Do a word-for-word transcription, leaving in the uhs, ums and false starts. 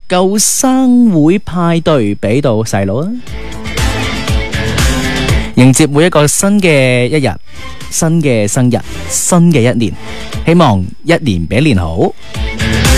舊生會派對俾到細佬啊！迎接每一個新嘅一日，新嘅生日，新嘅一年，希望一年比一年好。